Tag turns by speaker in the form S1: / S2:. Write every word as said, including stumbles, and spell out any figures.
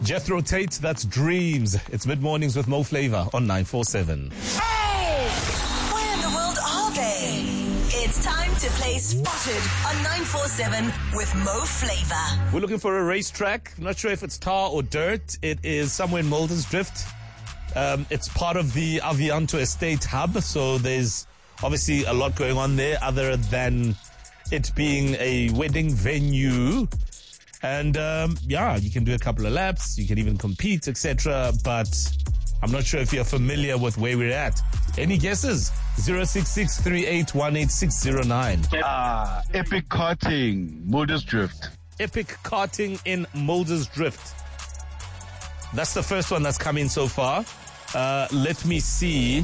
S1: Jethro Tate, that's Dreams. It's mid-mornings with Mo Flavor on nine four seven.
S2: Hey! Where in the world are they? It's time to play Spotted on nine four seven with Mo Flavor.
S1: We're looking for a racetrack. I'm not sure if it's tar or dirt. It is somewhere in Muldersdrift. Um, it's part of the Avianto Estate Hub, so there's obviously a lot going on there other than it being a wedding venue. And um, yeah, you can do a couple of laps, you can even compete, et cetera. But I'm not sure if you're familiar with where we're at. Any guesses? zero six six three eight one eight six zero nine.
S3: Ah, Epic Karting, Muldersdrift.
S1: Epic Karting in Muldersdrift. That's the first one that's come in so far. Uh, let me see